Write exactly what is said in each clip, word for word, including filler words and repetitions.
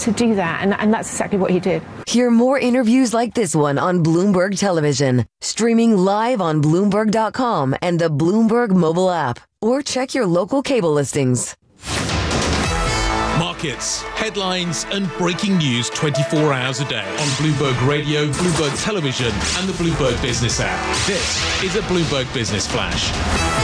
to do that, and, and that's exactly what he did. Hear more interviews like this one on Bloomberg Television, streaming live on Bloomberg dot com and the Bloomberg mobile app, or check your local cable listings. Markets, headlines and breaking news twenty-four hours a day on Bloomberg Radio, Bloomberg Television and the Bloomberg Business app. This is a Bloomberg Business Flash.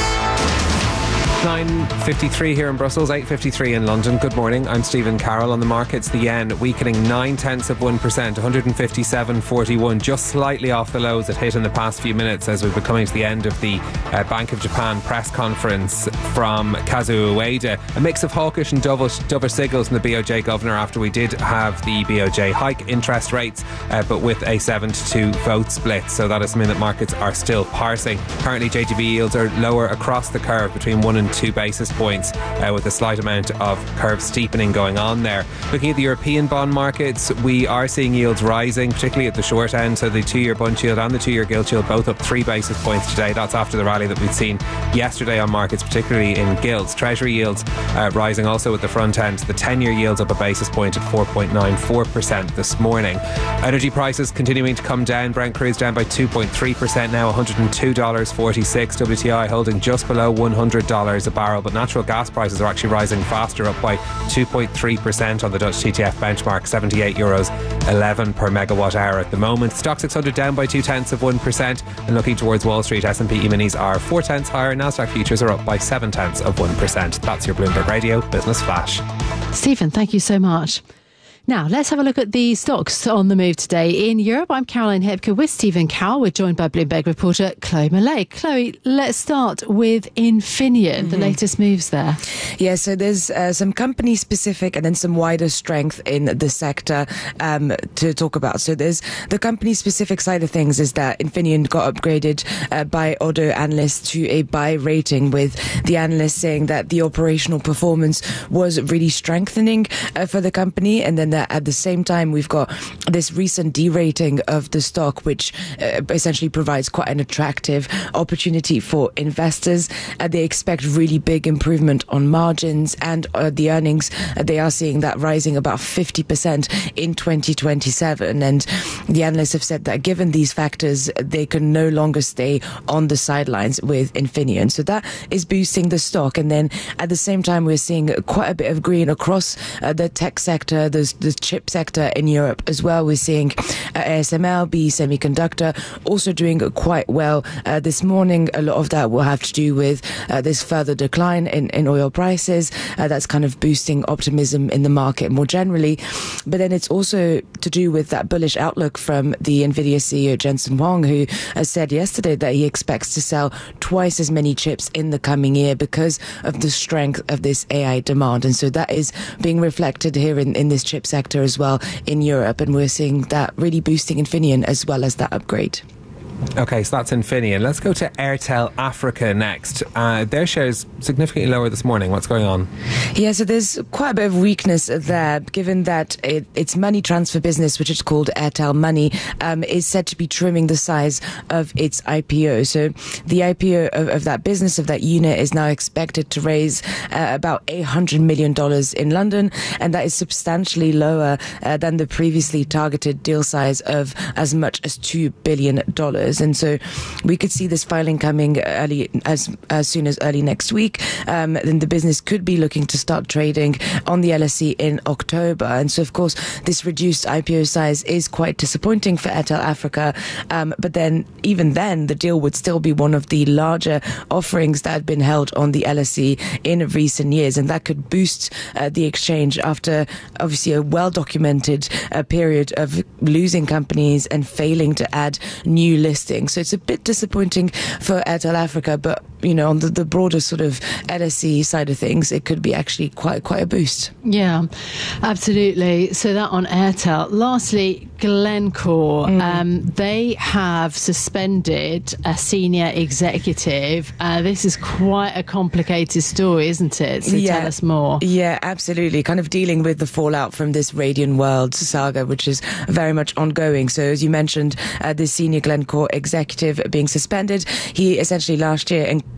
nine fifty-three here in Brussels, eight fifty-three in London. Good morning, I'm Stephen Carroll. On the markets, the yen weakening nine tenths of one percent, one fifty-seven forty-one, just slightly off the lows it hit in the past few minutes as we've been coming to the end of the uh, Bank of Japan press conference from Kazuo Ueda. A mix of hawkish and dovish, dovish signals from the B O J governor after we did have the B O J hike interest rates, uh, but with a seven to two vote split. So that is something that markets are still parsing. Currently, J G B yields are lower across the curve, between one and two basis points, uh, with a slight amount of curve steepening going on there. Looking at the European bond markets, we are seeing yields rising, particularly at the short end. So the two-year Bund yield and the two-year gilt yield both up three basis points today. That's after the rally that we've seen yesterday on markets, particularly in gilts. Treasury yields uh, rising also at the front end. The ten-year yields up a basis point at four point nine four percent this morning. Energy prices continuing to come down. Brent crude down by two point three percent now, one hundred two dollars forty-six. W T I holding just below one hundred dollars a barrel, but natural gas prices are actually rising faster, up by two point three percent on the Dutch T T F benchmark, seventy-eight euros eleven per megawatt hour at the moment. Stock six hundred down by two tenths of one percent, and looking towards Wall Street, S and P E-minis are four tenths higher. Nasdaq futures are up by seven tenths of one percent. That's your Bloomberg Radio Business Flash. Stephen, thank you so much. Now, let's have a look at the stocks on the move today. In Europe, I'm Caroline Hepker with Stephen Carroll. We're joined by Bloomberg reporter Chloe Millay. Chloe, let's start with Infineon, mm-hmm. the latest moves there. Yeah, so there's uh, some company-specific and then some wider strength in the sector um, to talk about. So there's the company-specific side of things is that Infineon got upgraded uh, by Oddo analysts to a buy rating, with the analysts saying that the operational performance was really strengthening uh, for the company. And then at the same time, we've got this recent derating of the stock, which uh, essentially provides quite an attractive opportunity for investors. Uh, they expect really big improvement on margins and uh, the earnings. Uh, they are seeing that rising about fifty percent in twenty twenty-seven. And the analysts have said that given these factors, they can no longer stay on the sidelines with Infineon. So that is boosting the stock. And then at the same time, we're seeing quite a bit of green across uh, the tech sector. There's the chip sector in Europe as well. We're seeing uh, A S M L, B E Semiconductor also doing quite well uh, this morning. A lot of that will have to do with uh, this further decline in, in oil prices. Uh, that's kind of boosting optimism in the market more generally. But then it's also to do with that bullish outlook from the Nvidia C E O Jensen Huang, who has said yesterday that he expects to sell twice as many chips in the coming year because of the strength of this A I demand. And so that is being reflected here in, in this chip sector as well in Europe, and we're seeing that really boosting Infineon as well as that upgrade. Okay, so that's Infineon. Let's go to Airtel Africa next. Uh, their shares significantly lower this morning. What's going on? Yeah, so there's quite a bit of weakness there, given that it, its money transfer business, which is called Airtel Money, um, is said to be trimming the size of its I P O. So the I P O of, of that business, of that unit, is now expected to raise uh, about eight hundred million dollars in London, and that is substantially lower uh, than the previously targeted deal size of as much as two billion dollars. And so we could see this filing coming early, as as soon as early next week. Um, then the business could be looking to start trading on the L S E in October. And so, of course, this reduced I P O size is quite disappointing for Airtel Africa. Um, but then, even then, the deal would still be one of the larger offerings that had been held on the L S E in recent years. And that could boost uh, the exchange after, obviously, a well-documented uh, period of losing companies and failing to add new listings. So it's a bit disappointing for Airtel Africa, but you know, on the, the broader sort of L S E side of things, it could be actually quite quite a boost. Yeah, absolutely. So that on Airtel. Lastly, Glencore. Mm. Um, they have suspended a senior executive. Uh, this is quite a complicated story, isn't it? So yeah. tell us more. Yeah, absolutely. Kind of dealing with the fallout from this Radian World saga, which is very much ongoing. So as you mentioned, uh, the senior Glencore executive being suspended. He essentially last year en-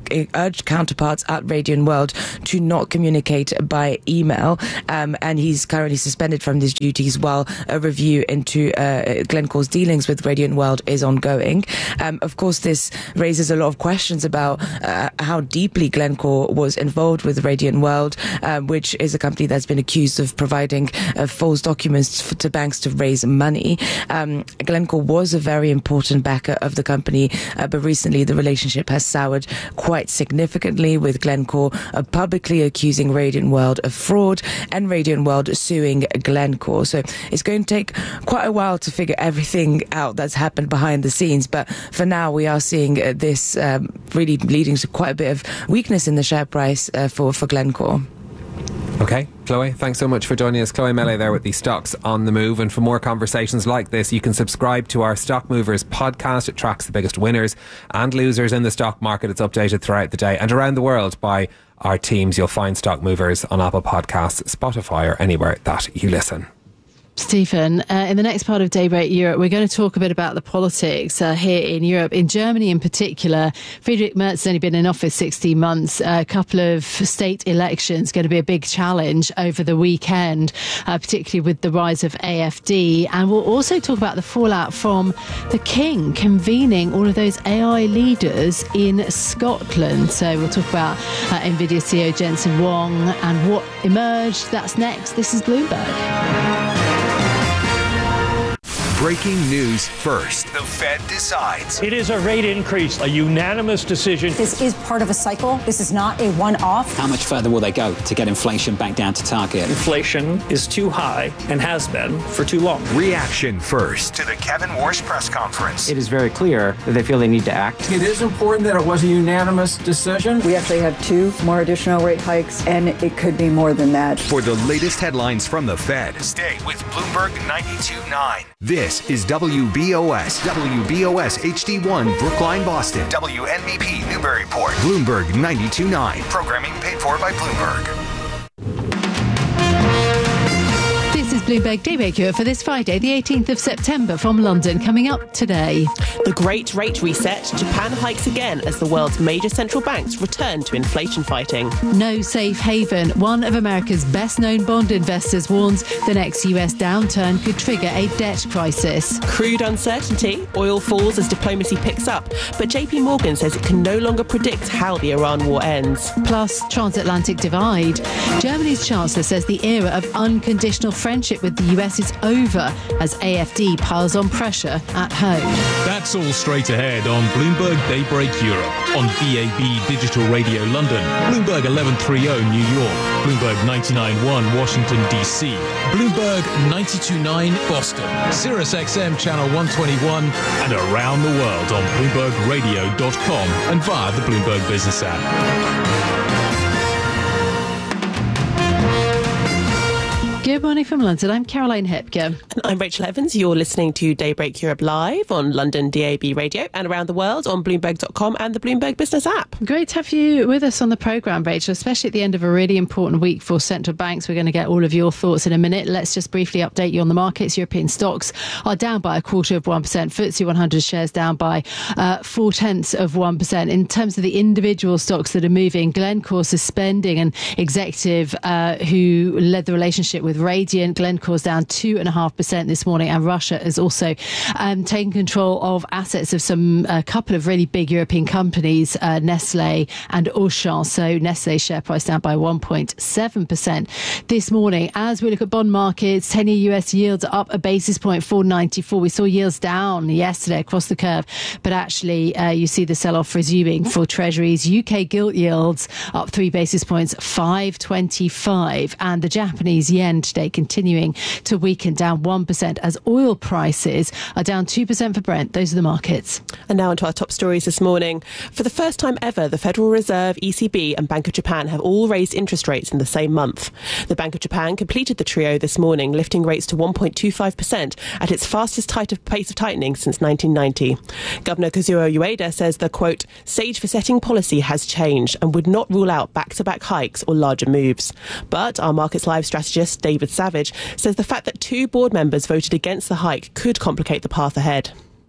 urged counterparts at Radiant World to not communicate by email, um, and he's currently suspended from his duties while a review into uh, Glencore's dealings with Radiant World is ongoing. Um, of course, this raises a lot of questions about uh, how deeply Glencore was involved with Radiant World, uh, which is a company that's been accused of providing uh, false documents f- to banks to raise money. Um, Glencore was a very important backer of the company, uh, but recently the relationship has soured quite significantly, with Glencore uh, publicly accusing Radiant World of fraud and Radiant World suing Glencore. So it's going to take quite a while to figure everything out that's happened behind the scenes, but for now we are seeing uh, this um, really leading to quite a bit of weakness in the share price uh, for, for Glencore. Okay, Chloe, thanks so much for joining us. Chloe Melee there with the Stocks on the Move. And for more conversations like this, you can subscribe to our Stock Movers podcast. It tracks the biggest winners and losers in the stock market. It's updated throughout the day and around the world by our teams. You'll find Stock Movers on Apple Podcasts, Spotify, or anywhere that you listen. Stephen, uh, in the next part of Daybreak Europe, we're going to talk a bit about the politics uh, here in Europe. In Germany in particular, Friedrich Merz has only been in office sixteen months. Uh, a couple of state elections going to be a big challenge over the weekend, uh, particularly with the rise of A F D. And we'll also talk about the fallout from the King convening all of those A I leaders in Scotland. So we'll talk about uh, NVIDIA C E O Jensen Huang and what emerged. That's next. This is Bloomberg. Breaking news first. The Fed decides. It is a rate increase, a unanimous decision. This is part of a cycle. This is not a one-off. How much further will they go to get inflation back down to target? Inflation is too high and has been for too long. Reaction first to the Kevin Warsh press conference. It is very clear that they feel they need to act. It is important that it was a unanimous decision. We actually have two more additional rate hikes, and it could be more than that. For the latest headlines from the Fed, stay with Bloomberg ninety-two point nine. This is W B O S, W B O S H D one, Brookline, Boston, W N B P, Newburyport, Bloomberg ninety-two point nine. Programming paid for by Bloomberg. This is Bloomberg Daybreak Europe for this Friday, the eighteenth of September, from London. Coming up today, the Great Rate Reset. Japan hikes again as the world's major central banks return to inflation fighting. No safe haven. One of America's best-known bond investors warns the next U S downturn could trigger a debt crisis. Crude uncertainty. Oil falls as diplomacy picks up, but J P Morgan says it can no longer predict how the Iran war ends. Plus, transatlantic divide. Germany's chancellor says the era of unconditional friendship with the U S is over as A F D piles on pressure at home. That's all straight ahead on Bloomberg Daybreak Europe, on B A B Digital Radio London, Bloomberg eleven thirty New York, Bloomberg ninety-nine point one Washington D C, Bloomberg ninety-two point nine Boston, Sirius X M Channel one twenty-one, and around the world on Bloomberg Radio dot com and via the Bloomberg Business app. Good morning from London. I'm Caroline Hepker. And I'm Rachel Evans. You're listening to Daybreak Europe live on London D A B Radio and around the world on Bloomberg dot com and the Bloomberg Business app. Great to have you with us on the programme, Rachel, especially at the end of a really important week for central banks. We're going to get all of your thoughts in a minute. Let's just briefly update you on the markets. European stocks are down by a quarter of one percent. F T S E one hundred shares down by uh, four tenths of one percent. In terms of the individual stocks that are moving, Glencore suspending an executive uh, who led the relationship with Radiant. Glencore's down two and a half percent this morning, and Russia has also um, taken control of assets of some a couple of really big European companies, uh, Nestle and Auchan. So Nestle's share price down by one point seven percent this morning. As we look at bond markets, ten-year U S yields are up a basis point, four ninety-four. We saw yields down yesterday across the curve, but actually uh, you see the sell-off resuming for Treasuries. U K gilt yields up three basis points, five twenty-five, and the Japanese yen today continuing to weaken, down one percent as oil prices are down two percent for Brent. Those are the markets. And now onto our top stories this morning. For the first time ever, the Federal Reserve, E C B and Bank of Japan have all raised interest rates in the same month. The Bank of Japan completed the trio this morning, lifting rates to one point two five percent at its fastest tight of pace of tightening since nineteen ninety. Governor Kazuo Ueda says the, quote, stage for setting policy has changed and would not rule out back-to-back hikes or larger moves. But our Markets Live strategist, David Savage, says the fact that two board members voted against the hike could complicate the path ahead.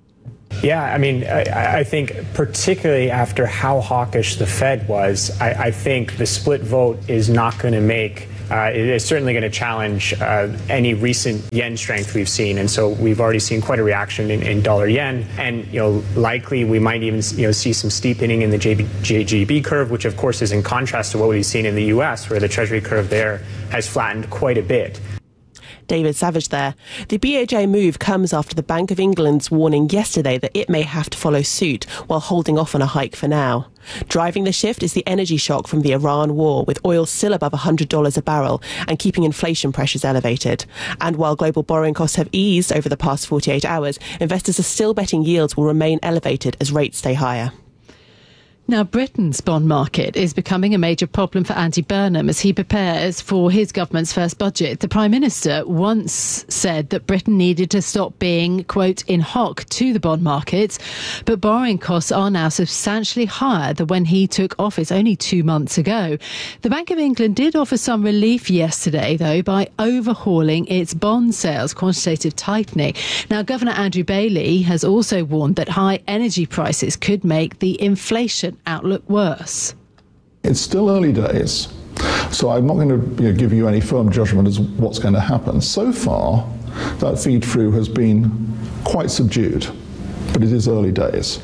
Yeah, I mean, I, I think particularly after how hawkish the Fed was, I, I think the split vote is not going to make, uh, it is certainly going to challenge uh, any recent yen strength we've seen. And so we've already seen quite a reaction in, in dollar yen. And, you know, likely we might even, you know, see some steepening in the J G B curve, which of course is in contrast to what we've seen in the U S, where the Treasury curve there has flattened quite a bit. David Savage there. The B O J move comes after the Bank of England's warning yesterday that it may have to follow suit while holding off on a hike for now. Driving the shift is the energy shock from the Iran war, with oil still above one hundred dollars a barrel and keeping inflation pressures elevated. And while global borrowing costs have eased over the past forty-eight hours, investors are still betting yields will remain elevated as rates stay higher. Now, Britain's bond market is becoming a major problem for Andy Burnham as he prepares for his government's first budget. The Prime Minister once said that Britain needed to stop being, quote, in hock to the bond markets, but borrowing costs are now substantially higher than when he took office only two months ago. The Bank of England did offer some relief yesterday, though, by overhauling its bond sales, quantitative tightening. Now, Governor Andrew Bailey has also warned that high energy prices could make the inflation outlook worse. It's still early days, so I'm not going to you know, give you any firm judgment as what's going to happen. So far, that feed through has been quite subdued, but it is early days.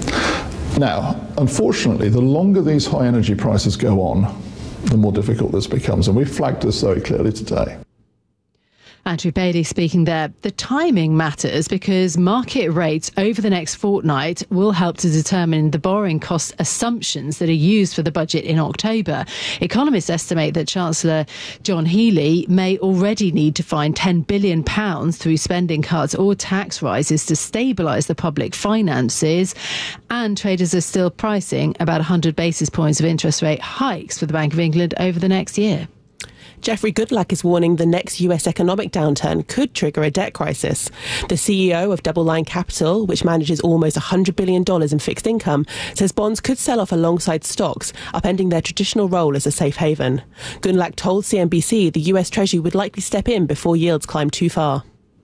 Now, unfortunately, the longer these high energy prices go on, the more difficult this becomes, and we've flagged this very clearly today. Andrew Bailey speaking there. The timing matters because market rates over the next fortnight will help to determine the borrowing cost assumptions that are used for the budget in October. Economists estimate that Chancellor John Healey may already need to find ten billion pounds through spending cuts or tax rises to stabilise the public finances, and traders are still pricing about one hundred basis points of interest rate hikes for the Bank of England over the next year. Jeffrey Goodluck is warning the next U S economic downturn could trigger a debt crisis. The C E O of Double Line Capital, which manages almost one hundred billion dollars in fixed income, says bonds could sell off alongside stocks, upending their traditional role as a safe haven. Goodluck told C N B C the U S Treasury would likely step in before yields climb too far.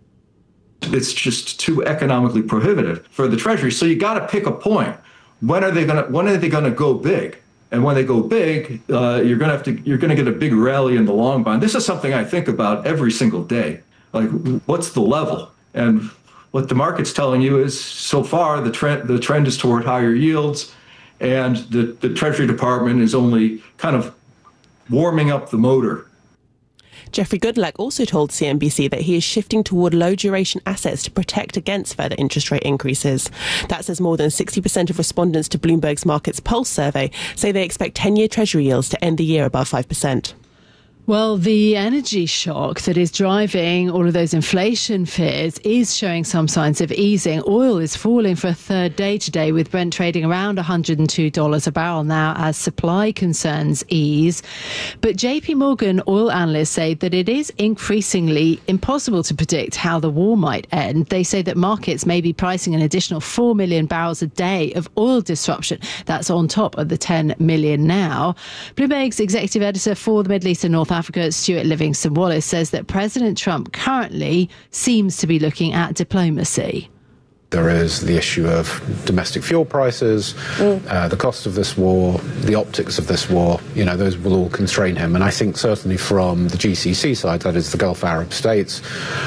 It's just too economically prohibitive for the Treasury. So you got to pick a point. When are they going to? When are they going to go big? And when they go big, uh, you're going to have to, you're going to get a big rally in the long bond. This is something I think about every single day. Like, what's the level? And what the market's telling you is, so far, the trend, the trend is toward higher yields, and the, the Treasury Department is only kind of warming up the motor. Jeffrey Goodluck also told C N B C that he is shifting toward low-duration assets to protect against further interest rate increases. That's as more than sixty percent of respondents to Bloomberg's Markets Pulse survey say they expect ten-year Treasury yields to end the year above five percent. Well, the energy shock that is driving all of those inflation fears is showing some signs of easing. Oil is falling for a third day today, with Brent trading around one hundred two dollars a barrel now as supply concerns ease. But J P Morgan oil analysts say that it is increasingly impossible to predict how the war might end. They say that markets may be pricing an additional four million barrels a day of oil disruption. That's on top of the ten million now. Bloomberg's executive editor for the Middle East and North Africa, Stuart Livingston Wallace, says that President Trump currently seems to be looking at diplomacy. There is the issue of domestic fuel prices, mm. uh, the cost of this war, the optics of this war. You know, those will all constrain him. And I think certainly from the G C C side, that is the Gulf Arab states,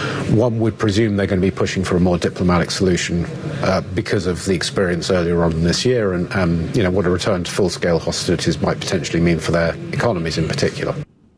one would presume they're going to be pushing for a more diplomatic solution uh, because of the experience earlier on this year and, um, you know, what a return to full-scale hostilities might potentially mean for their economies in particular.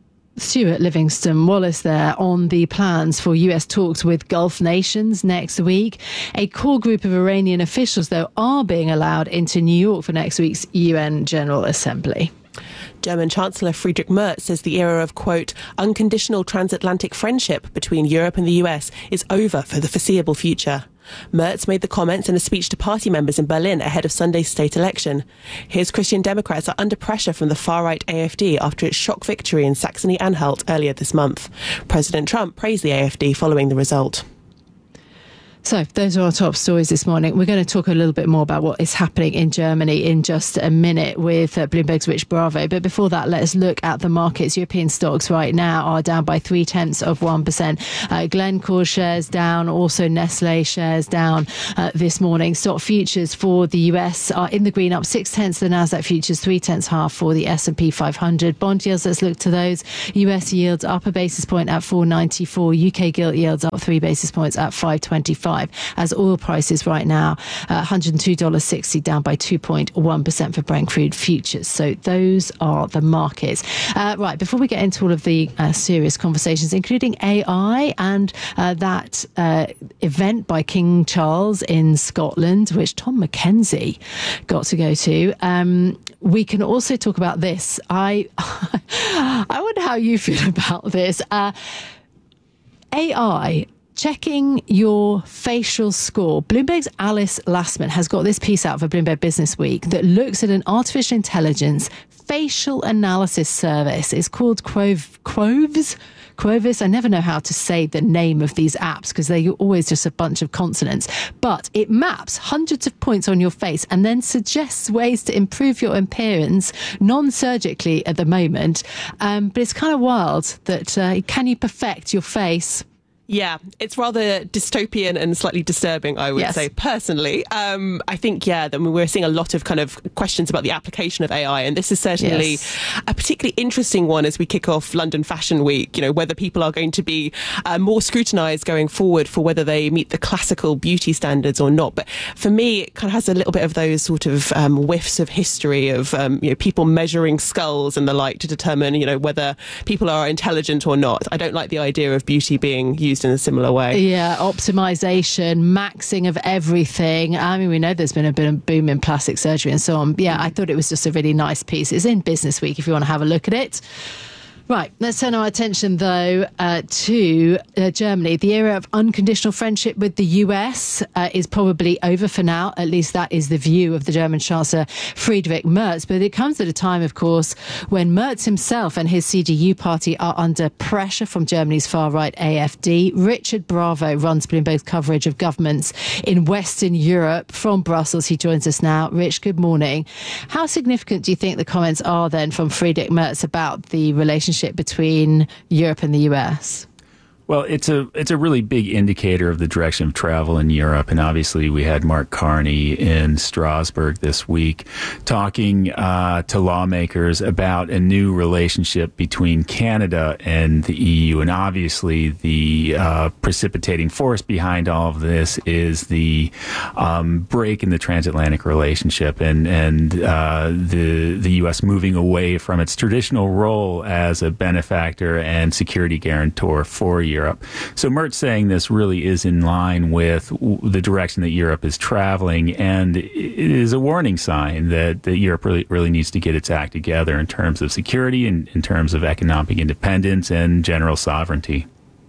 Stuart Livingston Wallace there on the plans for U S talks with Gulf nations next week. A core group of Iranian officials, though, are being allowed into New York for next week's U N General Assembly. German Chancellor Friedrich Merz says the era of, quote, unconditional transatlantic friendship between Europe and the U S is over for the foreseeable future. Merz made the comments in a speech to party members in Berlin ahead of Sunday's state election. His Christian Democrats are under pressure from the far-right A F D after its shock victory in Saxony-Anhalt earlier this month. President Trump praised the A F D following the result. So those are our top stories this morning. We're going to talk a little bit more about what is happening in Germany in just a minute with uh, Bloomberg's Rich Bravo. But before that, let's look at the markets. European stocks right now are down by three tenths of one percent. Uh, Glencore shares down, also Nestle shares down uh, this morning. Stock futures for the U S are in the green, up six tenths. The Nasdaq futures three tenths half for the S and P five hundred. Bond yields, let's look to those. U S yields up a basis point at four ninety-four. U K gilt yields up three basis points at five twenty-five. As oil prices right now, uh, one hundred two dollars sixty, down by two point one percent for Brent crude futures. So those are the markets. Uh, right, before we get into all of the uh, serious conversations, including A I and uh, that uh, event by King Charles in Scotland, which Tom McKenzie got to go to, um, we can also talk about this. I, I wonder how you feel about this. Uh, A I checking your facial score. Bloomberg's Alice Lastman has got this piece out for Bloomberg Business Week that looks at an artificial intelligence facial analysis service. It's called Quov- Quoves. Quovis. I never know how to say the name of these apps because they're always just a bunch of consonants. But it maps hundreds of points on your face and then suggests ways to improve your appearance non-surgically at the moment. Um, but it's kind of wild that uh, can you perfect your face? Yeah, it's rather dystopian and slightly disturbing, I would Yes. say, personally. Um, I think, yeah, that we're seeing a lot of kind of questions about the application of A I, and this is certainly Yes. a particularly interesting one as we kick off London Fashion Week, you know, whether people are going to be uh, more scrutinised going forward for whether they meet the classical beauty standards or not. But for me, it kind of has a little bit of those sort of um, whiffs of history of, um, you know, people measuring skulls and the like to determine, you know, whether people are intelligent or not. I don't like the idea of beauty being used in a similar way. Yeah, optimization, maxing of everything. I mean, we know there's been a bit of boom in plastic surgery and so on. Yeah, I thought it was just a really nice piece. It's in Business Week if you want to have a look at it. Right, let's turn our attention, though, uh, to uh, Germany. The era of unconditional friendship with the U S uh, is probably over for now. At least that is the view of the German Chancellor Friedrich Merz. But it comes at a time, of course, when Merz himself and his C D U party are under pressure from Germany's far-right A F D. Richard Bravo runs Bloomberg's coverage of governments in Western Europe. From Brussels, he joins us now. Rich, good morning. How significant do you think the comments are, then, from Friedrich Merz about the relationship between Europe and the U S? Well, it's a it's a really big indicator of the direction of travel in Europe. And obviously, we had Mark Carney in Strasbourg this week talking uh, to lawmakers about a new relationship between Canada and the E U. And obviously, the uh, precipitating force behind all of this is the um, break in the transatlantic relationship and and uh, the the U S moving away from its traditional role as a benefactor and security guarantor for Europe. Europe. So Merz saying this really is in line with the direction that Europe is traveling, and it is a warning sign that, that Europe really, really needs to get its act together in terms of security and in terms of economic independence and general sovereignty.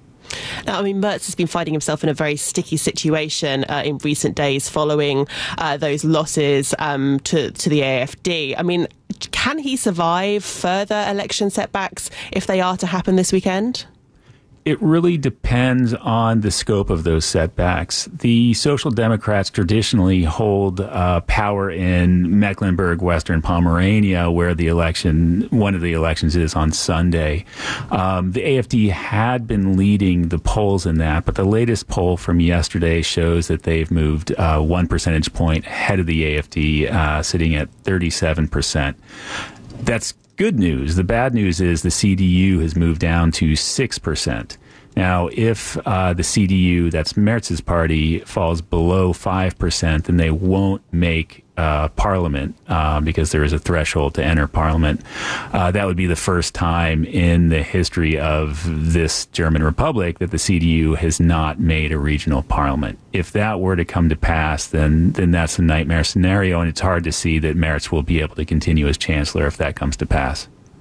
Now, I mean, Merz has been finding himself in a very sticky situation uh, in recent days following uh, those losses um, to, to the A F D. I mean, can he survive further election setbacks if they are to happen this weekend? It really depends on the scope of those setbacks. The Social Democrats traditionally hold uh, power in Mecklenburg, Western Pomerania, where the election, one of the elections is on Sunday. Um, the A F D had been leading the polls in that, but the latest poll from yesterday shows that they've moved uh, one percentage point ahead of the A F D, uh, sitting at thirty-seven percent. That's good news. The bad news is the C D U has moved down to six percent. Now, if uh, the C D U, that's Merz's party, falls below five percent, then they won't make uh, parliament uh, because there is a threshold to enter parliament. Uh, that would be the first time in the history of this German republic that the C D U has not made a regional parliament. If that were to come to pass, then then that's a nightmare scenario, and it's hard to see that Merz will be able to continue as chancellor if that comes to pass.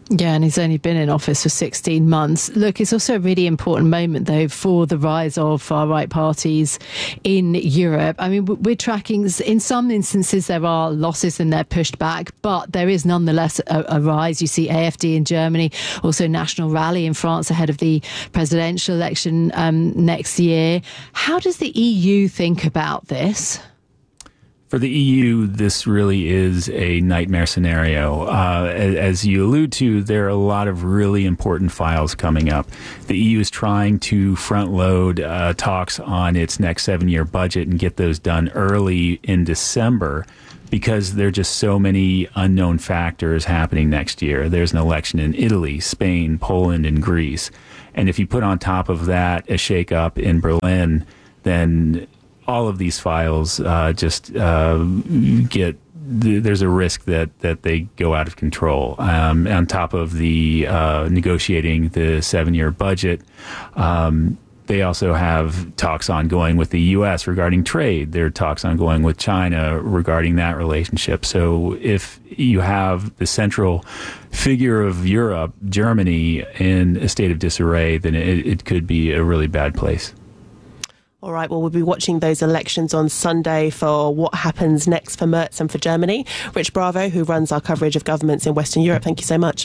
Yeah, and he's only been in office for sixteen months. Look, it's also a really important moment, though, for the rise of far-right parties in Europe. I mean, we're tracking, in some instances, there are losses and they're pushed back, but there is nonetheless a, a rise. You see A F D in Germany, also National Rally in France ahead of the presidential election um, next year. How does the E U think about this? For the E U, this really is a nightmare scenario. Uh, as you allude to, there are a lot of really important files coming up. The E U is trying to front load uh, talks on its next seven-year budget and get those done early in December, because there are just so many unknown factors happening next year. There's an election in Italy, Spain, Poland, and Greece. And if you put on top of that a shakeup in Berlin, then all of these files uh, just uh, get, there's a risk that, that they go out of control. Um, on top of the uh, negotiating the seven-year budget, um, they also have talks ongoing with the U S regarding trade. There are talks ongoing with China regarding that relationship. So if you have the central figure of Europe, Germany, in a state of disarray, then it, it could be a really bad place. All right, well, we'll be watching those elections on Sunday for what happens next for Merz and for Germany. Rich Bravo, who runs our coverage of governments in Western Europe, thank you so much.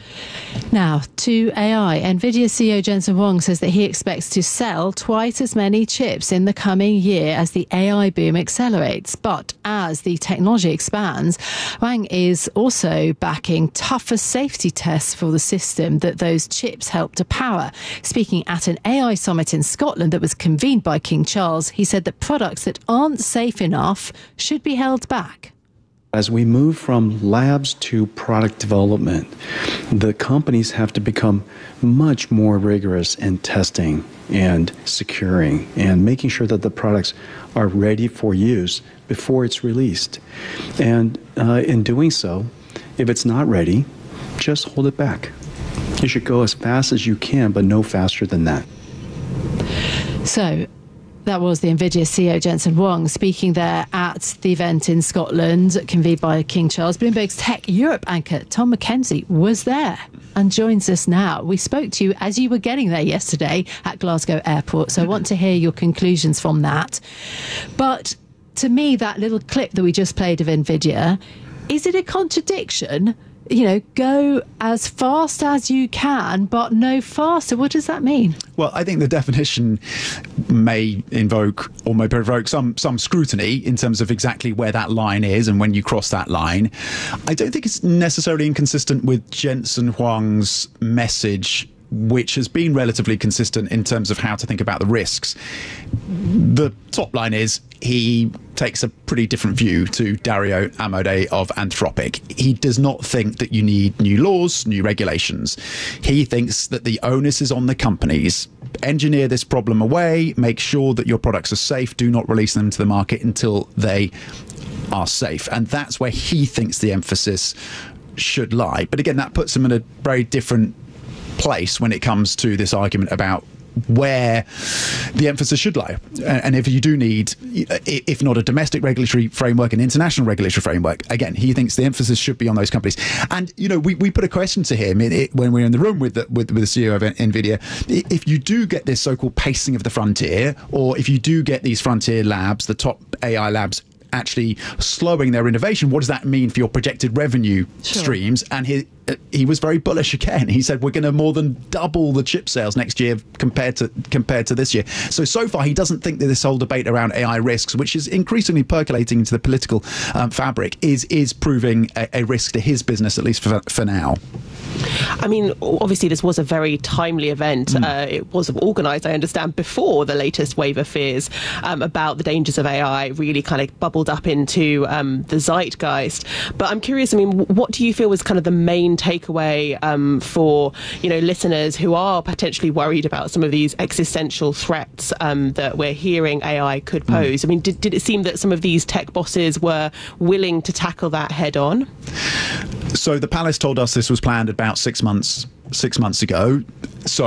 Now, to A I. NVIDIA C E O Jensen Huang says that he expects to sell twice as many chips in the coming year as the A I boom accelerates. But as the technology expands, Huang is also backing tougher safety tests for the system that those chips help to power. Speaking at an A I summit in Scotland that was convened by King Charles, he said that products that aren't safe enough should be held back. As we move from labs to product development, the companies have to become much more rigorous in testing and securing and making sure that the products are ready for use before it's released. And uh, in doing so, if it's not ready, just hold it back. You should go as fast as you can, but no faster than that. So, that was the NVIDIA C E O Jensen Huang speaking there at the event in Scotland, convened by King Charles. Bloomberg's Tech Europe anchor Tom McKenzie was there and joins us now. We spoke to you as you were getting there yesterday at Glasgow Airport, so I want to hear your conclusions from that. But to me, that little clip that we just played of NVIDIA, is it a contradiction? You know, go as fast as you can, but no faster. What does that mean? Well, I think the definition may invoke or may provoke some some scrutiny in terms of exactly where that line is and when you cross that line. I don't think it's necessarily inconsistent with Jensen Huang's message, which has been relatively consistent in terms of how to think about the risks. The top line is he takes a pretty different view to Dario Amodei of Anthropic. He does not think that you need new laws, new regulations. He thinks that the onus is on the companies. Engineer this problem away, make sure that your products are safe, do not release them to the market until they are safe. And that's where he thinks the emphasis should lie. But again, that puts him in a very different place when it comes to this argument about where the emphasis should lie. And if you do need, if not a domestic regulatory framework, an international regulatory framework, again, he thinks the emphasis should be on those companies. And, you know, we, we put a question to him when we were in the room with the, with, with the C E O of NVIDIA. If you do get this so-called pacing of the frontier, or if you do get these frontier labs, the top A I labs, actually slowing their innovation, what does that mean for your projected revenue sure. streams? And he he was very bullish again. He said we're going to more than double the chip sales next year compared to compared to this year. So so far he doesn't think that this whole debate around A I risks, which is increasingly percolating into the political um, fabric, is is proving a, a risk to his business, at least for for now. I mean, obviously this was a very timely event. Mm. Uh, it was organised, I understand, before the latest wave of fears um, about the dangers of A I really kind of bubbled up into um, the zeitgeist. But I'm curious, I mean, what do you feel was kind of the main takeaway um, for, you know, listeners who are potentially worried about some of these existential threats um, that we're hearing A I could pose? Mm. I mean, did, did it seem that some of these tech bosses were willing to tackle that head on? So the Palace told us this was planned about six months six months ago. So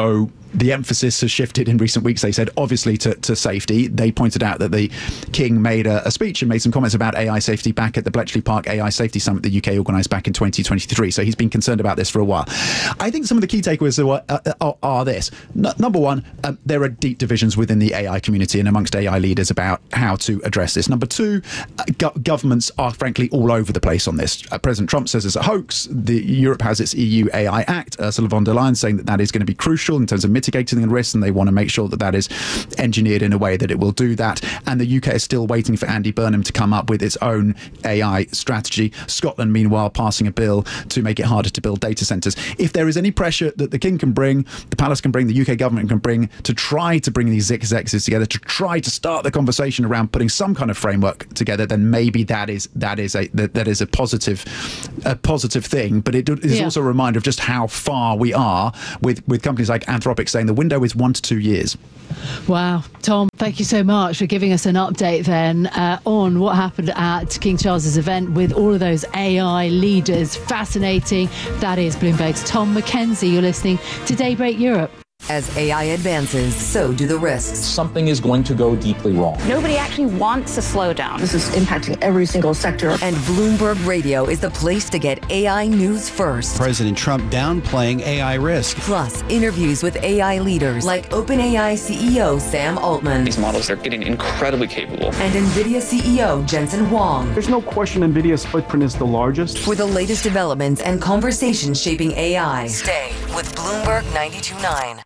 the emphasis has shifted in recent weeks, they said, obviously to, to safety. They pointed out that the King made a, a speech and made some comments about A I safety back at the Bletchley Park A I Safety Summit the U K organised back in twenty twenty-three. So he's been concerned about this for a while. I think some of the key takeaways are, uh, are, are this. N- number one, um, there are deep divisions within the A I community and amongst A I leaders about how to address this. Number two, uh, go- governments are frankly all over the place on this. Uh, President Trump says it's a hoax. The Europe has its E U A I Act. Ursula von der Leyen saying that that is going to be crucial in terms of mitigating the risks, and they want to make sure that that is engineered in a way that it will do that. And the U K is still waiting for Andy Burnham to come up with its own A I strategy. Scotland, meanwhile, passing a bill to make it harder to build data centres. If there is any pressure that the King can bring, the Palace can bring, the U K government can bring, to try to bring these executives together, to try to start the conversation around putting some kind of framework together, then maybe that is that is a that, that is a positive a positive thing. But it is yeah. also a reminder of just how far we are with with companies like Anthropic saying the window is one to two years. Wow. Tom, thank you so much for giving us an update then uh, on what happened at King Charles's event with all of those A I leaders. Fascinating. That is Bloomberg's Tom McKenzie. You're listening to Daybreak Europe. As A I advances, so do the risks. Something is going to go deeply wrong. Nobody actually wants to slow down. This is impacting every single sector. And Bloomberg Radio is the place to get A I news first. President Trump downplaying A I risk. Plus, interviews with A I leaders like OpenAI C E O Sam Altman. These models are getting incredibly capable. And NVIDIA C E O Jensen Huang. There's no question NVIDIA's footprint is the largest. For the latest developments and conversations shaping A I, stay with Bloomberg ninety-two point nine.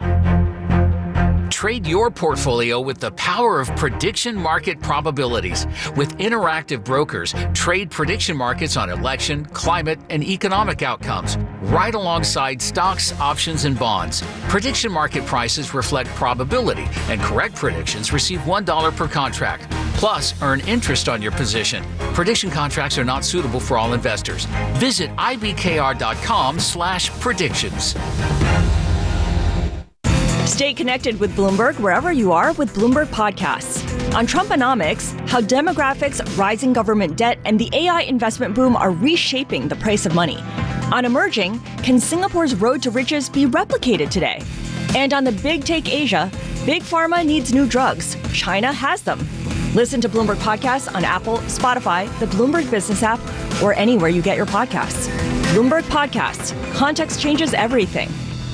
Trade your portfolio with the power of prediction market probabilities. With Interactive Brokers, trade prediction markets on election, climate, and economic outcomes, right alongside stocks, options, and bonds. Prediction market prices reflect probability, and correct predictions receive one dollar per contract. Plus, earn interest on your position. Prediction contracts are not suitable for all investors. Visit ibkr.com slash predictions. Stay connected with Bloomberg wherever you are with Bloomberg Podcasts. On Trumponomics, how demographics, rising government debt, and the A I investment boom are reshaping the price of money. On Emerging, can Singapore's road to riches be replicated today? And on the Big Take Asia, Big Pharma needs new drugs. China has them. Listen to Bloomberg Podcasts on Apple, Spotify, the Bloomberg Business app, or anywhere you get your podcasts. Bloomberg Podcasts. Context changes everything.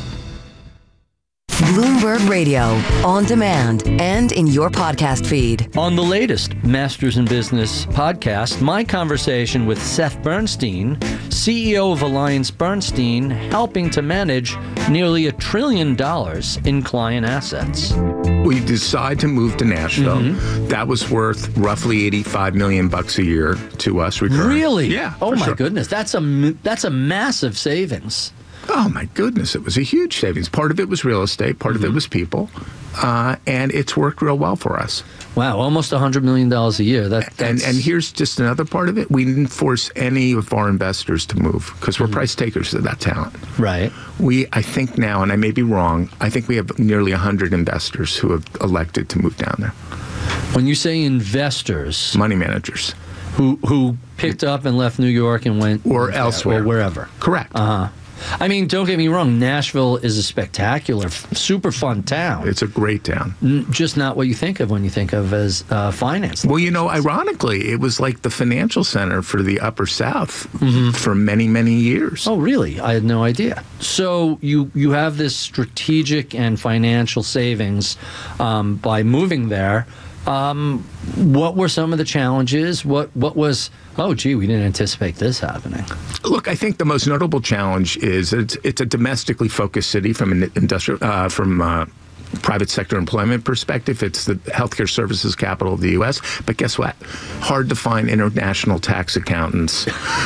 Bloomberg Radio, on demand and in your podcast feed. On the latest Masters in Business podcast, my conversation with Seth Bernstein, C E O of Alliance Bernstein, helping to manage nearly a trillion dollars in client assets. We decide to move to Nashville. Mm-hmm. That was worth roughly eighty-five million bucks a year to us recurring. Really? Yeah. Oh my sure. goodness, that's a that's a massive savings. Oh, my goodness. It was a huge savings. Part of it was real estate. Part mm-hmm. of it was people. Uh, and it's worked real well for us. Wow. Almost one hundred million dollars a year. That, and, and here's just another part of it. We didn't force any of our investors to move because we're mm-hmm. price takers of that talent. Right. We, I think now, and I may be wrong, I think we have nearly one hundred investors who have elected to move down there. When you say investors... Money managers. Who, who picked up and left New York and went... Or elsewhere. Or wherever. Correct. Uh-huh. I mean, don't get me wrong, Nashville is a spectacular, super fun town. It's a great town. N- just not what you think of when you think of as uh, finance. Well, you know, ironically, it was like the financial center for the Upper South mm-hmm. for many, many years. Oh, really? I had no idea. So you, you have this strategic and financial savings um, by moving there. Um, what were some of the challenges? What what was, oh, gee, we didn't anticipate this happening? Look, I think the most notable challenge is it's, it's a domestically focused city from an industrial, uh, from uh, private sector employment perspective. It's the healthcare services capital of the U S. But guess what? Hard to find international tax accountants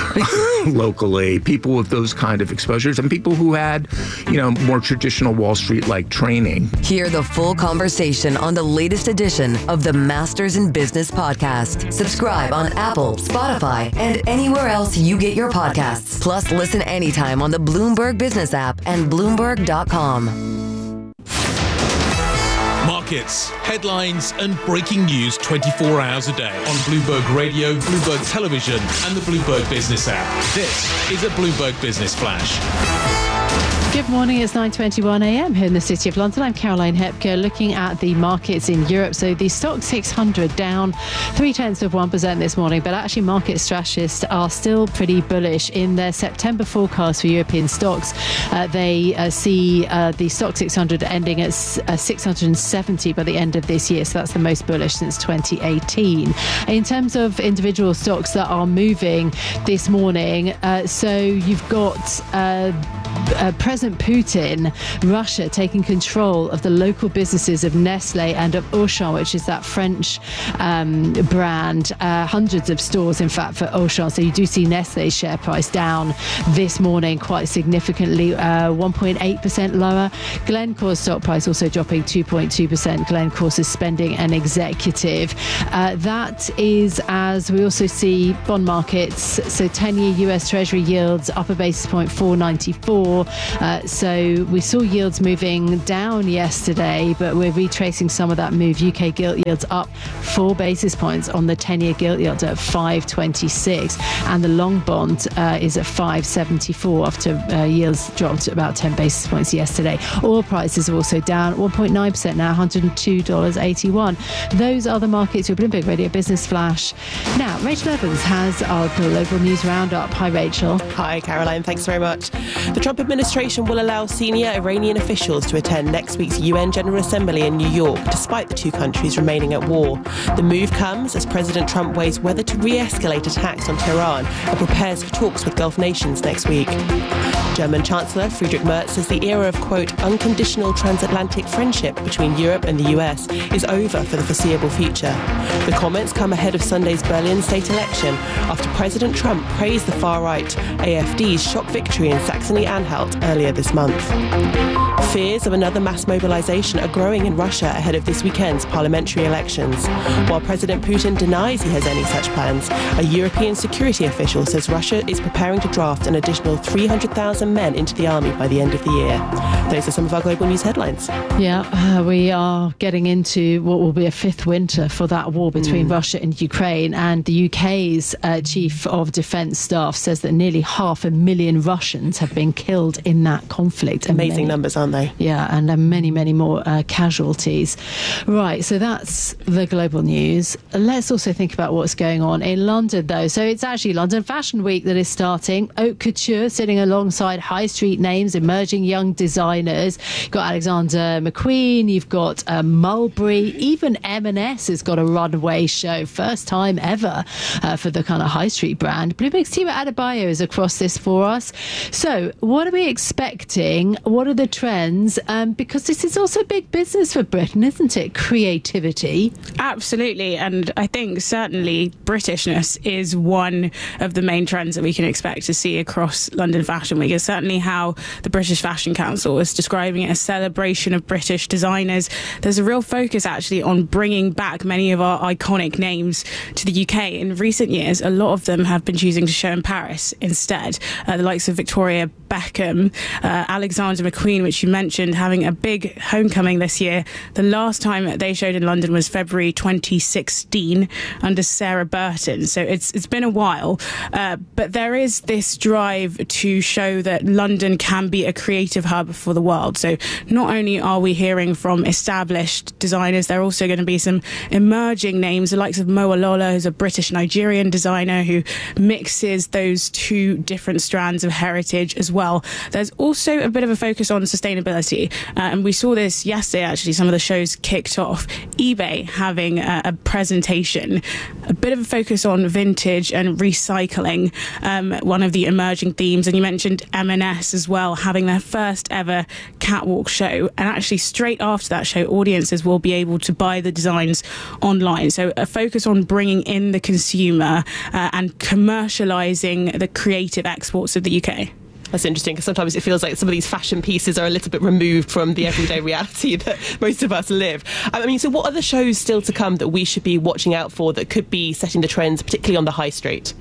locally, people with those kind of exposures, and people who had, you know, more traditional Wall Street-like training. Hear the full conversation on the latest edition of the Masters in Business podcast. Subscribe on Apple, Spotify, and anywhere else you get your podcasts. Plus, listen anytime on the Bloomberg Business app and Bloomberg dot com. Markets, headlines, and breaking news twenty-four hours a day on Bloomberg Radio, Bloomberg Television, and the Bloomberg Business app. This is a Bloomberg Business Flash. Good morning, it's nine twenty-one a m here in the City of London. I'm Caroline Hepker, looking at the markets in Europe. So the Stoxx six hundred down three tenths of one percent this morning, but actually market strategists are still pretty bullish in their September forecast for European stocks. Uh, they uh, see uh, the Stoxx six hundred ending at uh, six hundred seventy by the end of this year. So that's the most bullish since twenty eighteen. In terms of individual stocks that are moving this morning, uh, so you've got uh, Uh, President Putin, Russia taking control of the local businesses of Nestle and of Auchan, which is that French um, brand. Uh, hundreds of stores, in fact, for Auchan. So you do see Nestle's share price down this morning quite significantly, uh, one point eight percent lower. Glencore's stock price also dropping two point two percent. Glencore suspending an executive. Uh, that is as we also see bond markets. So ten-year U S Treasury yields up a basis point, four ninety-four. Uh, so we saw yields moving down yesterday, but we're retracing some of that move. U K gilt yields up four basis points on the ten-year gilt yield at five twenty-six, and the long bond uh, is at five seventy-four after uh, yields dropped about ten basis points yesterday. Oil prices are also down one point nine percent now, one hundred two dollars and eighty-one cents. Those are the markets. Your Bloomberg Radio Business Flash. Now, Rachel Evans has our global news roundup. Hi, Rachel. Hi, Caroline. Thanks very much. The Trump administration will allow senior Iranian officials to attend next week's U N General Assembly in New York, despite the two countries remaining at war. The move comes as President Trump weighs whether to re-escalate attacks on Tehran and prepares for talks with Gulf nations next week. German Chancellor Friedrich Merz says the era of, quote, unconditional transatlantic friendship between Europe and the U S is over for the foreseeable future. The comments come ahead of Sunday's Berlin state election after President Trump praised the far-right A F D's shock victory in Saxony-Anhalt earlier this month. Fears of another mass mobilization are growing in Russia ahead of this weekend's parliamentary elections. While President Putin denies he has any such plans, a European security official says Russia is preparing to draft an additional three hundred thousand men into the army by the end of the year. Those are some of our global news headlines. Yeah, uh, we are getting into what will be a fifth winter for that war between mm. Russia and Ukraine, and the U K's uh, Chief of Defence Staff says that nearly half a million Russians have been killed in that conflict. Amazing many, numbers, aren't they? Yeah, and uh, many, many more uh, casualties. Right, so that's the global news. Let's also think about what's going on in London, though. So it's actually London Fashion Week that is starting. Haute Couture sitting alongside high street names, emerging young designers. You've got Alexander McQueen, you've got uh, Mulberry, even M and S has got a runway show. First time ever uh, for the kind of high street brand. Bloomberg's Tima Adebayo is across this for us. So what are we expecting? What are the trends? Um, because this is also big business for Britain, isn't it? Creativity. Absolutely. And I think certainly Britishness is one of the main trends that we can expect to see across London Fashion Week. It's certainly how the British Fashion Council is describing it, a celebration of British designers. There's a real focus actually on bringing back many of our iconic names to the U K. In recent years, a lot of them have been choosing to show in Paris instead. Uh, the likes of Victoria Beckham, uh, Alexander McQueen, which you mentioned, having a big homecoming this year. The last time they showed in London was February twenty sixteen under Sarah Burton. So it's it's been a while, uh, but there is this drive to show that London can be a creative hub for the world. So not only are we hearing from established designers, there are also going to be some emerging names, the likes of Moa Lola, who's a British-Nigerian designer who mixes those two different strands of heritage as well. There's also a bit of a focus on sustainability, uh, and we saw this yesterday actually. Some of the shows kicked off. eBay having a, a presentation, a bit of a focus on vintage and recycling, um, one of the emerging themes. And you mentioned M and S as well, having their first ever catwalk show, and actually straight after that show audiences will be able to buy the designs online. So a focus on bringing in the consumer uh, and commercializing the creative exports of the U K. That's interesting, because sometimes it feels like some of these fashion pieces are a little bit removed from the everyday reality that most of us live. I mean, so what are the shows still to come that we should be watching out for that could be setting the trends, particularly on the high street?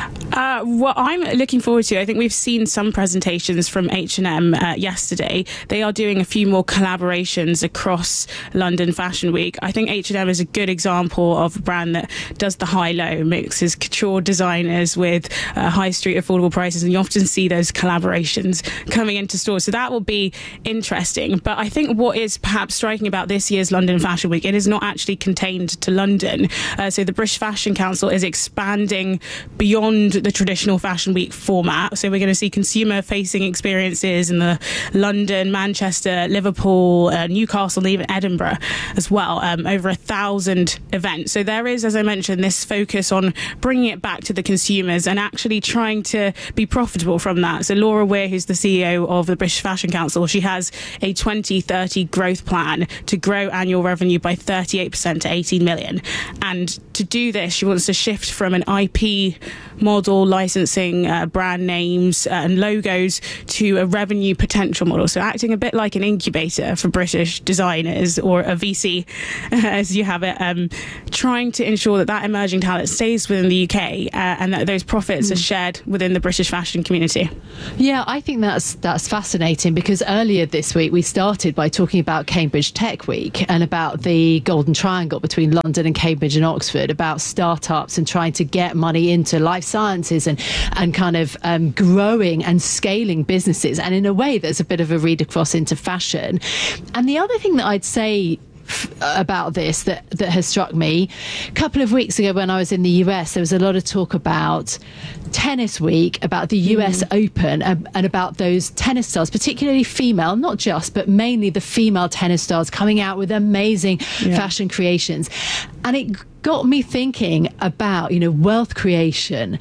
Uh, what I'm looking forward to, I think we've seen some presentations from H and M uh, yesterday. They are doing a few more collaborations across London Fashion Week. I think H and M is a good example of a brand that does the high-low, mixes couture designers with uh, high street affordable prices, and you often see those collaborations collaborations coming into stores. So that will be interesting. But I think what is perhaps striking about this year's London Fashion Week, it is not actually contained to London. Uh, so the British Fashion Council is expanding beyond the traditional Fashion Week format. So we're going to see consumer-facing experiences in the London, Manchester, Liverpool, uh, Newcastle, and even Edinburgh as well. Um, over a thousand events. So there is, as I mentioned, this focus on bringing it back to the consumers and actually trying to be profitable from that. So Laura Weir, who's the C E O of the British Fashion Council, she has a twenty thirty growth plan to grow annual revenue by thirty-eight percent to eighteen million. And to do this, she wants to shift from an I P model, licensing uh, brand names uh, and logos, to a revenue potential model. So acting a bit like an incubator for British designers, or a V C, as you have it, um, trying to ensure that that emerging talent stays within the U K uh, and that those profits mm. are shared within the British fashion community. Yeah, I think that's that's fascinating, because earlier this week we started by talking about Cambridge Tech Week and about the Golden Triangle between London and Cambridge and Oxford, about startups and trying to get money into life sciences and and kind of um, growing and scaling businesses. And in a way, there's a bit of a read across into fashion. And the other thing that I'd say about this that that has struck me, a couple of weeks ago when I was in the U S, there was a lot of talk about tennis week, about the U S mm. Open, and, and about those tennis stars, particularly female, not just, but mainly the female tennis stars coming out with amazing yeah. fashion creations. And it got me thinking about, you know, wealth creation.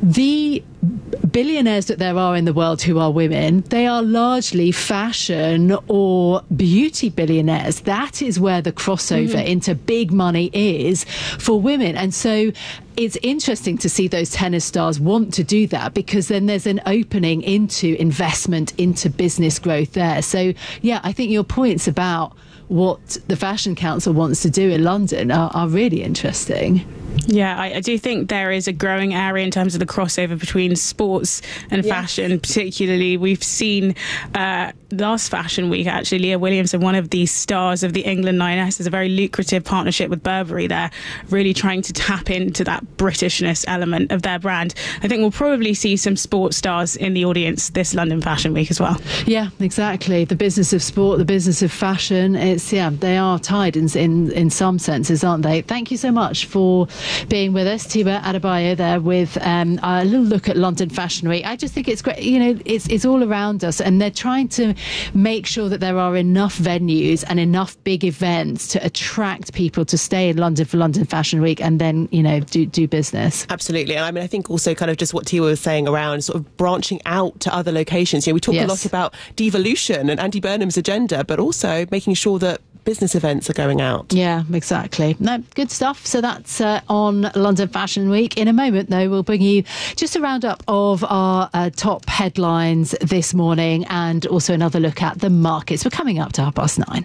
The billionaires that there are in the world who are women, they are largely fashion or beauty billionaires. That is where the crossover mm-hmm. into big money is for women. And so it's interesting to see those tennis stars want to do that, because then there's an opening into investment, into business growth there. So, yeah, I think your points about what the Fashion Council wants to do in London are, are really interesting. Yeah, I, I do think there is a growing area in terms of the crossover between sports and yes. fashion. Particularly, we've seen uh, last Fashion Week, actually, Leah Williamson, one of the stars of the England Lioness, has a very lucrative partnership with Burberry there, really trying to tap into that Britishness element of their brand. I think we'll probably see some sports stars in the audience this London Fashion Week as well. Yeah, exactly. The business of sport, the business of fashion, it's, yeah, they are tied in, in, in some senses, aren't they? Thank you so much for being with us, Tiba Adebayo there with um, a little look at London Fashion Week. I just think it's great. You know, it's it's all around us, and they're trying to make sure that there are enough venues and enough big events to attract people to stay in London for London Fashion Week and then, you know, do do business. Absolutely. And I mean, I think also kind of just what Tiba was saying around sort of branching out to other locations. You know, we talk yes. a lot about devolution and Andy Burnham's agenda, but also making sure that business events are going out. Yeah, exactly. No, good stuff. So that's uh, on London Fashion Week. In a moment, though, we'll bring you just a roundup of our uh, top headlines this morning and also another look at the markets. We're coming up to half past nine.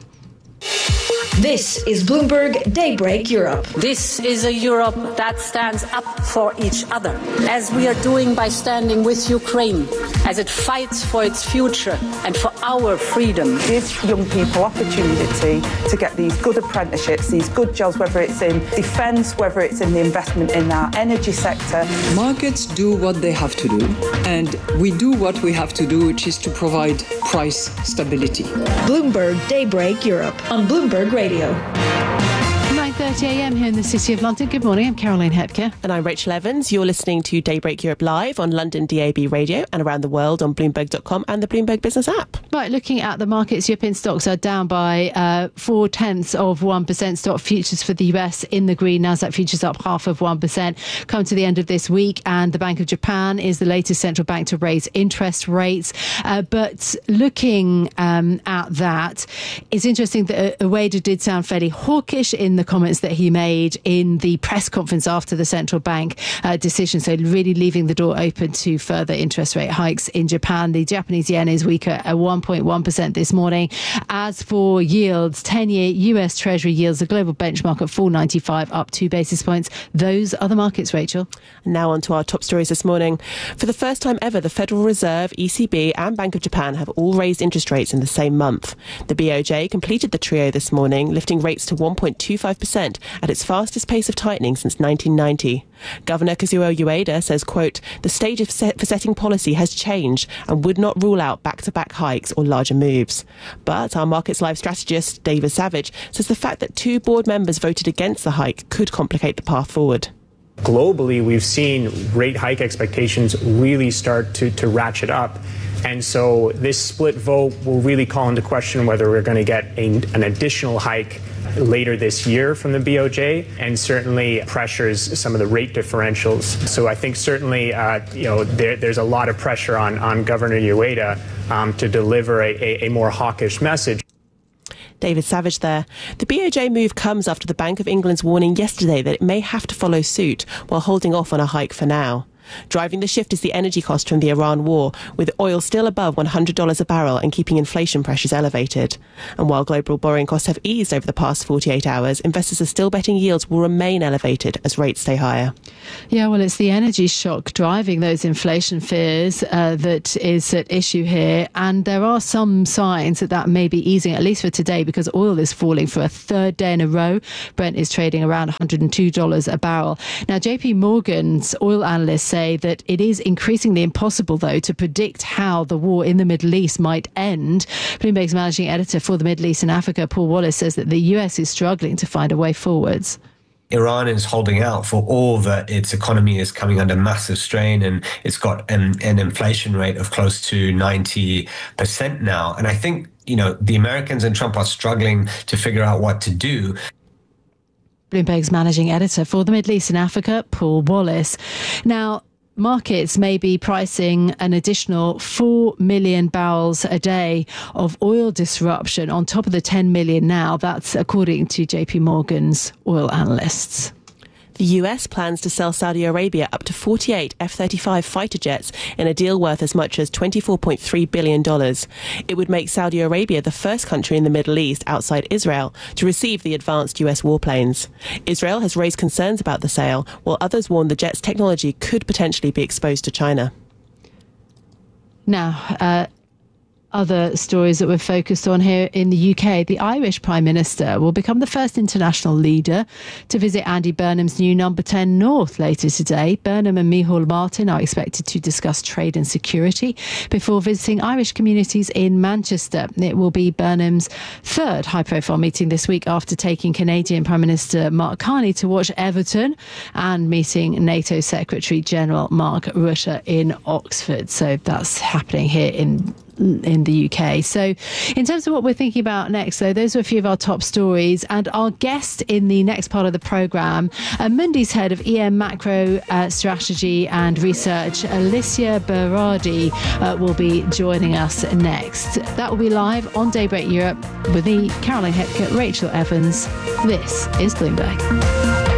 This is Bloomberg Daybreak Europe. This is a Europe that stands up for each other, as we are doing by standing with Ukraine, as it fights for its future and for our freedom. Give young people opportunity to get these good apprenticeships, these good jobs, whether it's in defence, whether it's in the investment in our energy sector. Markets do what they have to do, and we do what we have to do, which is to provide price stability. Bloomberg Daybreak Europe on Bloomberg Radio. nine thirty a m here in the City of London. Good morning, I'm Caroline Hepker. And I'm Rachel Evans. You're listening to Daybreak Europe live on London D A B Radio and around the world on Bloomberg dot com and the Bloomberg Business app. Right, looking at the markets, European stocks are down by uh, four tenths of one percent. Stock futures for the U S in the green. Nasdaq futures up half of one percent. Come to the end of this week, and the Bank of Japan is the latest central bank to raise interest rates. Uh, but looking um, at that, it's interesting that Ueda did sound fairly hawkish in the comments that he made in the press conference after the central bank uh, decision. So really leaving the door open to further interest rate hikes in Japan. The Japanese yen is weaker at one point one percent this morning. As for yields, ten-year U S Treasury yields, the global benchmark at four ninety-five, up two basis points. Those are the markets, Rachel. Now on to our top stories this morning. For the first time ever, the Federal Reserve, E C B and Bank of Japan have all raised interest rates in the same month. The B O J completed the trio this morning, lifting rates to one point two five percent percent at its fastest pace of tightening since nineteen ninety. Governor Kazuo Ueda says, quote, the stage of set for setting policy has changed and would not rule out back-to-back hikes or larger moves. But our Markets Live strategist, David Savage, says the fact that two board members voted against the hike could complicate the path forward. Globally, we've seen rate hike expectations really start to, to ratchet up. And so this split vote will really call into question whether we're going to get a, an additional hike later this year from the B O J, and certainly pressures some of the rate differentials. So I think certainly, uh, you know, there, there's a lot of pressure on, on Governor Ueda um, to deliver a, a, a more hawkish message. David Savage there. The B O J move comes after the Bank of England's warning yesterday that it may have to follow suit while holding off on a hike for now. Driving the shift is the energy cost from the Iran war, with oil still above one hundred dollars a barrel and keeping inflation pressures elevated. And while global borrowing costs have eased over the past forty-eight hours, investors are still betting yields will remain elevated as rates stay higher. Yeah, well, it's the energy shock driving those inflation fears uh, that is at issue here. And there are some signs that that may be easing, at least for today, because oil is falling for a third day in a row. Brent is trading around one hundred two dollars a barrel. Now, J P Morgan's oil analysts say that it is increasingly impossible, though, to predict how the war in the Middle East might end. Bloomberg's managing editor for the Middle East and Africa, Paul Wallace, says that the U S is struggling to find a way forwards. Iran is holding out for all that its economy is coming under massive strain, and it's got an, an inflation rate of close to ninety percent now. And I think, you know, the Americans and Trump are struggling to figure out what to do. Bloomberg's managing editor for the Middle East and Africa, Paul Wallace. Now, markets may be pricing an additional four million barrels a day of oil disruption on top of the ten million now. That's according to J P Morgan's oil analysts. The U S plans to sell Saudi Arabia up to forty-eight F thirty-five fighter jets in a deal worth as much as twenty-four point three billion dollars. It would make Saudi Arabia the first country in the Middle East outside Israel to receive the advanced U S warplanes. Israel has raised concerns about the sale, while others warn the jet's technology could potentially be exposed to China. Now, uh, other stories that we're focused on here in the U K. The Irish Prime Minister will become the first international leader to visit Andy Burnham's new Number ten North later today. Burnham and Micheál Martin are expected to discuss trade and security before visiting Irish communities in Manchester. It will be Burnham's third high-profile meeting this week after taking Canadian Prime Minister Mark Carney to watch Everton and meeting NATO Secretary-General Mark Rutte in Oxford. So that's happening here in in the U K. So in terms of what we're thinking about next, though, those are a few of our top stories. And our guest in the next part of the programme, uh, Mundi's head of E M Macro uh, Strategy and Research, Alicia Berardi, uh, will be joining us next. That will be live on Daybreak Europe with me, Caroline Hepker, Rachel Evans. This is Bloomberg.